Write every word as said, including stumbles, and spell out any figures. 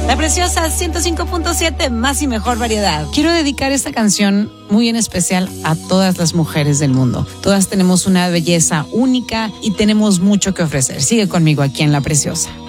La Preciosa ciento cinco punto siete, más y mejor variedad. Quiero dedicar esta canción muy en especial a todas las mujeres del mundo. Todas tenemos una belleza única y tenemos mucho que ofrecer. Sigue conmigo aquí en La Preciosa.